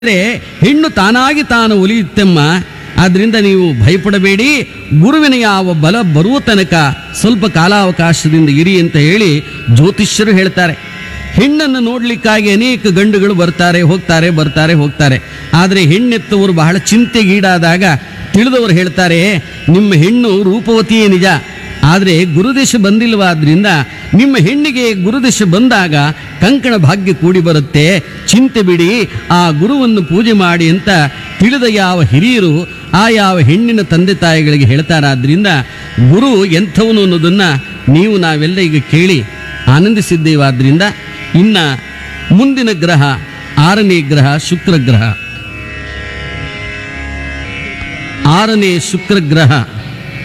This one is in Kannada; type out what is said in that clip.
ಆದರೆ ಹೆಣ್ಣು ತಾನಾಗಿ ತಾನು ಒಲಿಯುತ್ತೆಮ್ಮ. ಆದ್ರಿಂದ ನೀವು ಭಯಪಡಬೇಡಿ, ಗುರುವಿನ ಯಾವ ಬಲ ಬರುವ ತನಕ ಸ್ವಲ್ಪ ಕಾಲಾವಕಾಶದಿಂದ ಇರಿ ಅಂತ ಹೇಳಿ ಜ್ಯೋತಿಷ್ಯರು ಹೇಳ್ತಾರೆ. ಹೆಣ್ಣನ್ನು ನೋಡ್ಲಿಕ್ಕಾಗಿ ಅನೇಕ ಗಂಡುಗಳು ಬರ್ತಾರೆ ಹೋಗ್ತಾರೆ. ಆದರೆ ಹೆಣ್ಣೆತ್ತವರು ಬಹಳ ಚಿಂತೆಗೀಡಾದಾಗ ತಿಳಿದವರು ಹೇಳ್ತಾರೆ, ನಿಮ್ಮ ಹೆಣ್ಣು ರೂಪವತಿಯೇ ನಿಜ, ಆದರೆ ಗುರುದೇಶ ಬಂದಿಲ್ವಾದ್ರಿಂದ ನಿಮ್ಮ ಹೆಣ್ಣಿಗೆ ಗುರುದೇಶ ಬಂದಾಗ ಕಂಕಣ ಭಾಗ್ಯ ಕೂಡಿ ಬರುತ್ತೆ, ಚಿಂತೆ ಬಿಡಿ, ಆ ಗುರುವನ್ನು ಪೂಜೆ ಮಾಡಿ ಅಂತ ತಿಳಿದ ಯಾವ ಹಿರಿಯರು ಆ ಯಾವ ಹೆಣ್ಣಿನ ತಂದೆ ತಾಯಿಗಳಿಗೆ ಹೇಳ್ತಾರಾದ್ರಿಂದ ಗುರು ಎಂಥವನು ಅನ್ನೋದನ್ನು ನಾವೆಲ್ಲ ಈಗ ಕೇಳಿ ಆನಂದಿಸಿದ್ದೇವಾದ್ರಿಂದ ಇನ್ನು ಮುಂದಿನ ಗ್ರಹ 6ನೇ ಗ್ರಹ ಶುಕ್ರ ಗ್ರಹ. 6ನೇ ಶುಕ್ರ ಗ್ರಹ